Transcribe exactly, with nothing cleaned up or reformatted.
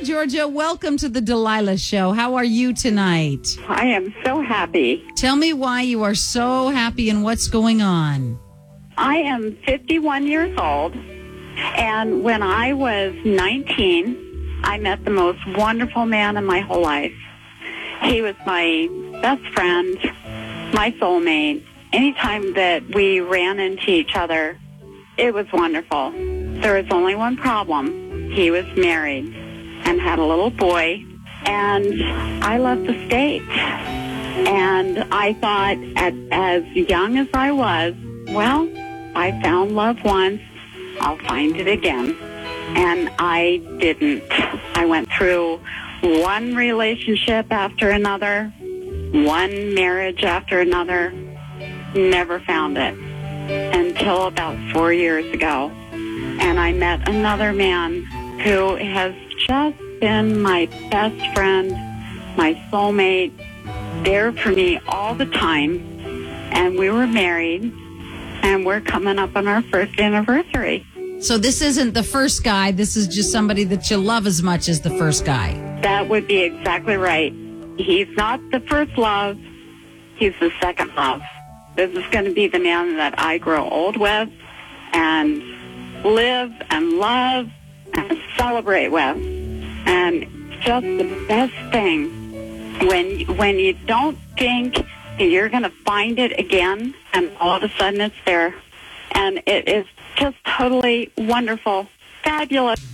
Georgia. Welcome to the Delilah Show. How are you tonight? I am so happy. Tell me why you are so happy and what's going on. I am fifty-one years old, and when I was nineteen, I met the most wonderful man in my whole life. He was my best friend, my soulmate. Anytime that we ran into each other, it was wonderful. There was only one problem. He was married and had a little boy, and I left the state. And I thought, at, as young as I was, well, I found love once, I'll find it again. And I didn't. I went through one relationship after another, one marriage after another, never found it until about four years ago. And I met another man who has just been my best friend, my soulmate, there for me all the time. And we were married, and we're coming up on our first anniversary. So this isn't the first guy. This is just somebody that you love as much as the first guy. That would be exactly right. He's not the first love. He's the second love. This is going to be the man that I grow old with and live and love and celebrate with. And just the best thing when when you don't think that you're going to find it again, and all of a sudden it's there. And it is just totally wonderful, fabulous.